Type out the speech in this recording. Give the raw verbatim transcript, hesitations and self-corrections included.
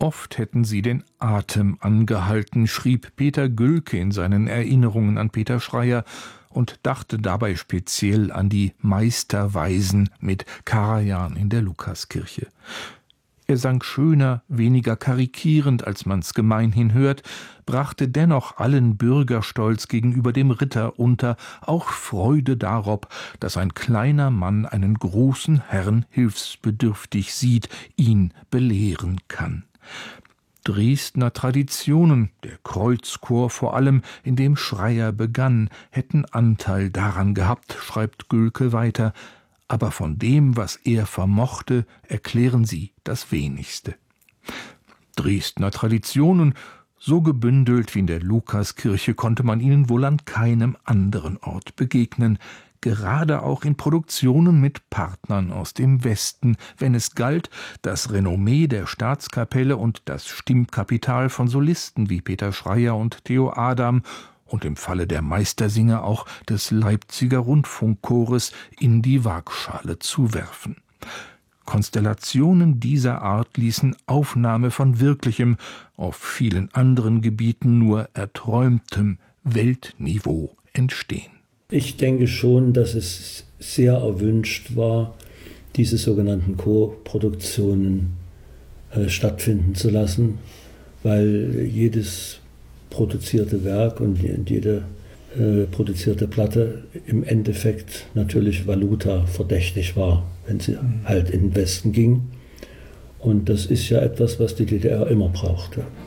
Oft hätten sie den Atem angehalten, schrieb Peter Gülke in seinen Erinnerungen an Peter Schreyer und dachte dabei speziell an die Meisterweisen mit Karajan in der Lukaskirche. Er sang schöner, weniger karikierend, als man's gemeinhin hört, brachte dennoch allen Bürgerstolz gegenüber dem Ritter unter, auch Freude darob, dass ein kleiner Mann einen großen Herrn hilfsbedürftig sieht, ihn belehren kann. Dresdner Traditionen, der Kreuzchor vor allem, in dem Schreyer begann, hätten Anteil daran gehabt, schreibt Gülke weiter, aber von dem, was er vermochte, erklären sie das Wenigste. Dresdner Traditionen, so gebündelt wie in der Lukaskirche, konnte man ihnen wohl an keinem anderen Ort begegnen, gerade auch in Produktionen mit Partnern aus dem Westen, wenn es galt, das Renommee der Staatskapelle und das Stimmkapital von Solisten wie Peter Schreyer und Theo Adam und im Falle der Meistersinger auch des Leipziger Rundfunkchores in die Waagschale zu werfen. Konstellationen dieser Art ließen Aufnahme von wirklichem, auf vielen anderen Gebieten nur erträumtem Weltniveau entstehen. Ich denke schon, dass es sehr erwünscht war, diese sogenannten Co-Produktionen äh, stattfinden zu lassen, weil jedes produzierte Werk und jede äh, produzierte Platte im Endeffekt natürlich Valuta verdächtig war, wenn sie mhm. halt in den Westen ging. Und das ist ja etwas, was die D D R immer brauchte.